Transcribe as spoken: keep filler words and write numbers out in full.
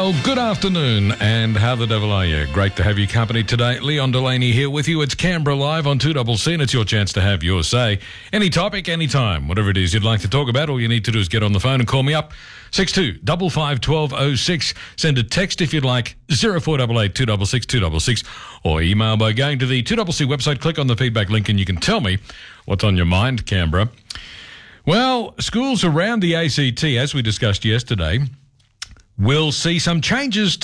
Well, good afternoon, and how the devil are you? Great to have your company today. Leon Delaney here with you. It's Canberra Live on two C C, and it's your chance to have your say. Any topic, anytime, whatever it is you'd like to talk about, all you need to do is get on the phone and call me up. six two five five one two oh six. Send a text if you'd like, zero four eight eight two six six two six six, or email by going to the two C C website, click on the feedback link, and you can tell me what's on your mind, Canberra. Well, schools around the A C T, as we discussed yesterday, will see some changes